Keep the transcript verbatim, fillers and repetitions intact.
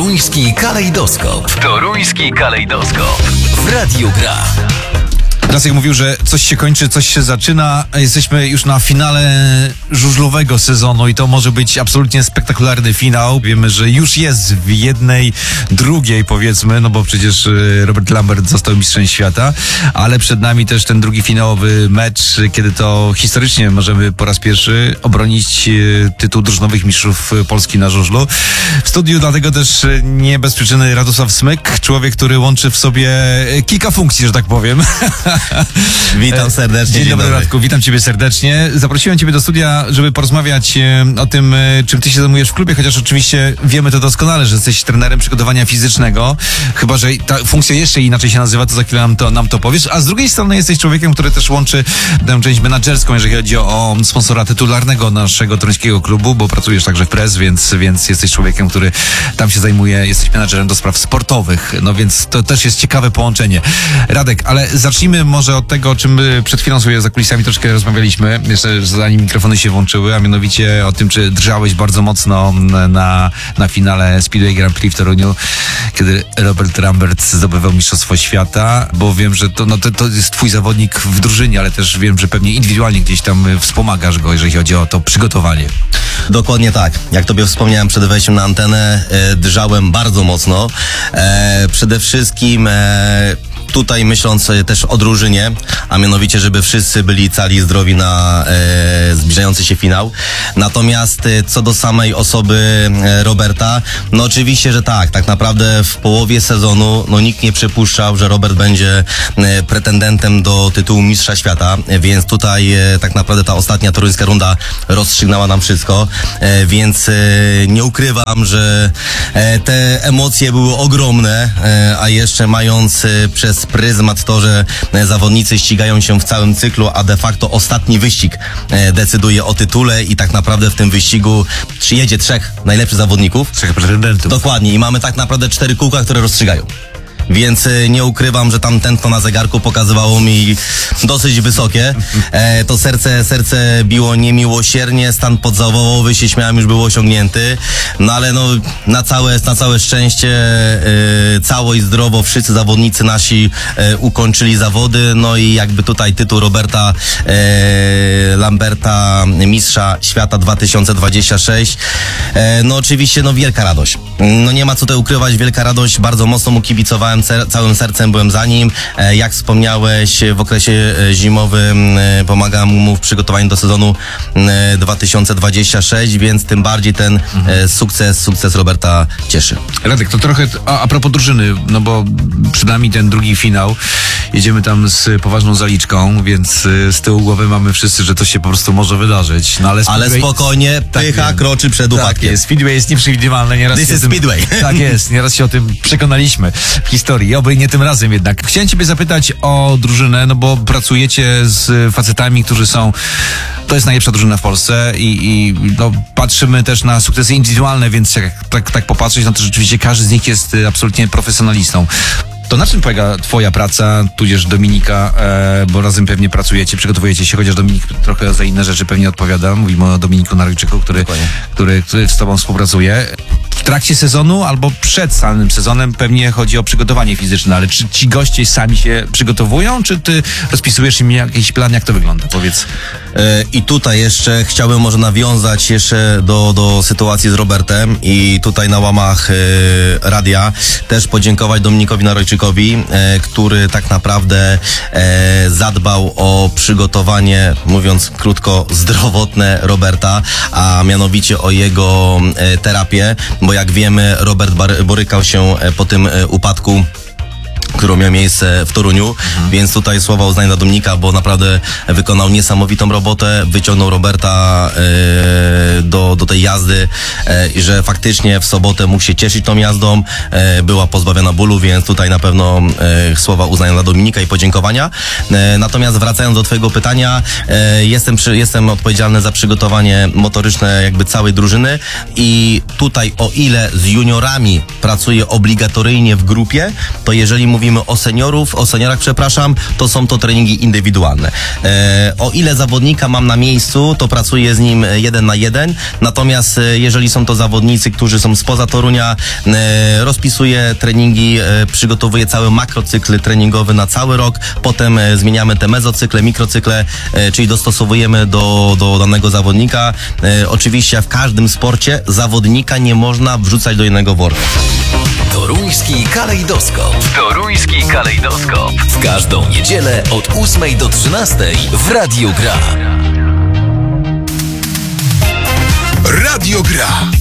Toruński kalejdoskop. Toruński kalejdoskop. W Radiu Gra. Jacek mówił, że coś się kończy, coś się zaczyna. Jesteśmy już na finale żużlowego sezonu i to może być absolutnie spektakularny finał. Wiemy, że już jest w jednej, drugiej powiedzmy, no bo przecież Robert Lambert został mistrzem świata, ale przed nami też ten drugi finałowy mecz, kiedy to historycznie możemy po raz pierwszy obronić tytuł drużynowych mistrzów Polski na żużlu. W studiu dlatego też nie bez przyczyny Radosław Smyk, człowiek, który łączy w sobie kilka funkcji, że tak powiem. Witam serdecznie. Dzień, dzień dobry, dobry, Radku, witam Ciebie serdecznie. Zaprosiłem Ciebie do studia, żeby porozmawiać e, o tym, e, czym Ty się zajmujesz w klubie, chociaż oczywiście wiemy to doskonale, że jesteś trenerem przygotowania fizycznego, chyba że ta funkcja jeszcze inaczej się nazywa, to za chwilę nam to, nam to powiesz, a z drugiej strony jesteś człowiekiem, który też łączy tę część menadżerską, jeżeli chodzi o, o sponsora tytularnego naszego toruńskiego klubu, bo pracujesz także w Press, więc, więc jesteś człowiekiem, który tam się zajmuje, jesteś menadżerem do spraw sportowych, no więc to też jest ciekawe połączenie. Radek, ale zacznijmy może od tego, o czym przed chwilą sobie za kulisami troszkę rozmawialiśmy, jeszcze zanim mikrofony się włączyły, a mianowicie o tym, czy drżałeś bardzo mocno na, na finale Speedway Grand Prix w Toruniu, kiedy Robert Lambert zdobywał mistrzostwo świata, bo wiem, że to, no to, to jest twój zawodnik w drużynie, ale też wiem, że pewnie indywidualnie gdzieś tam wspomagasz go, jeżeli chodzi o to przygotowanie. Dokładnie tak. Jak Tobie wspomniałem przed wejściem na antenę, e, drżałem bardzo mocno. E, przede wszystkim e, tutaj myśląc też o drużynie, a mianowicie, żeby wszyscy byli cali i zdrowi na e, zbliżający się finał. Natomiast e, co do samej osoby e, Roberta, no oczywiście, że tak, tak naprawdę w połowie sezonu no nikt nie przypuszczał, że Robert będzie e, pretendentem do tytułu mistrza świata, e, więc tutaj e, tak naprawdę ta ostatnia toruńska runda rozstrzygnęła nam wszystko, e, więc e, nie ukrywam, że e, te emocje były ogromne, e, a jeszcze mając e, przez pryzmat to, że zawodnicy ścigają się w całym cyklu, a de facto ostatni wyścig decyduje o tytule i tak naprawdę w tym wyścigu przyjedzie trzech najlepszych zawodników. Trzech pretendentów. Dokładnie. I mamy tak naprawdę cztery kółka, które rozstrzygają. Więc nie ukrywam, że tam tętno na zegarku pokazywało mi dosyć wysokie. E, to serce, serce biło niemiłosiernie, stan podzawołowy, się śmiałem, już był osiągnięty. No ale no, na całe, na całe szczęście e, cało i zdrowo wszyscy zawodnicy nasi e, ukończyli zawody. No i jakby tutaj tytuł Roberta e, Lamberta, mistrza świata dwa tysiące dwudziesty szósty. E, no oczywiście no wielka radość. No nie ma co tutaj ukrywać, wielka radość, bardzo mocno mu kibicowałem. Całym sercem byłem za nim. Jak wspomniałeś, w okresie zimowym pomagałem mu w przygotowaniu do sezonu dwa tysiące dwudziestego szóstego, więc tym bardziej ten mhm. sukces, sukces Roberta cieszy. Radek, to trochę a, a propos drużyny, no bo przed nami ten drugi finał. Jedziemy tam z poważną zaliczką, więc z tyłu głowy mamy wszyscy, że to się po prostu może wydarzyć. No, ale, ale spokojnie, pycha tak, kroczy przed upadkiem. Tak jest. Speedway jest nieprzewidywalny. Nieraz This się is tym, Speedway. Tak jest, nieraz się o tym przekonaliśmy w historii, oby nie tym razem jednak. Chciałem Ciebie zapytać o drużynę, no bo pracujecie z facetami, którzy są, to jest najlepsza drużyna w Polsce i, i no, patrzymy też na sukcesy indywidualne, więc jak tak, tak popatrzeć, no to rzeczywiście każdy z nich jest absolutnie profesjonalistą. To na czym polega Twoja praca, tudzież Dominika, e, bo razem pewnie pracujecie, przygotowujecie się, chociaż Dominik trochę za inne rzeczy pewnie odpowiada. Mówimy o Dominiku Narojczyku, który, który, który z Tobą współpracuje. W trakcie sezonu albo przed samym sezonem pewnie chodzi o przygotowanie fizyczne, ale czy ci goście sami się przygotowują, czy Ty rozpisujesz im jakiś plan, jak to wygląda? Powiedz. E, I tutaj jeszcze chciałbym może nawiązać jeszcze do, do sytuacji z Robertem i tutaj na łamach e, radia też podziękować Dominikowi Narojczykowi, e, który tak naprawdę e, zadbał o przygotowanie, mówiąc krótko, zdrowotne Roberta, a mianowicie o jego e, terapię, bo jak wiemy, Robert borykał się po tym e, upadku, który miał miejsce w Toruniu, mhm. więc tutaj słowa uznania dla Dominika, bo naprawdę wykonał niesamowitą robotę, wyciągnął Roberta e, do, do tej jazdy e, i że faktycznie w sobotę mógł się cieszyć tą jazdą, e, była pozbawiona bólu, więc tutaj na pewno e, słowa uznania dla Dominika i podziękowania. E, natomiast wracając do Twojego pytania, e, jestem, przy, jestem odpowiedzialny za przygotowanie motoryczne jakby całej drużyny i tutaj o ile z juniorami pracuję obligatoryjnie w grupie, to jeżeli mówimy mówimy o seniorów, o seniorach, przepraszam, to są to treningi indywidualne. E, o ile zawodnika mam na miejscu, to pracuję z nim jeden na jeden, natomiast e, jeżeli są to zawodnicy, którzy są spoza Torunia, e, rozpisuję treningi, e, przygotowuję cały makrocykl treningowy na cały rok, potem e, zmieniamy te mezocykle, mikrocykle, e, czyli dostosowujemy do, do danego zawodnika. E, oczywiście w każdym sporcie zawodnika nie można wrzucać do jednego worka. Toruński kalejdoskop. Toruński kalejdoskop. W każdą niedzielę od ósmej do trzynastej w Radiu Gra. Radio Gra.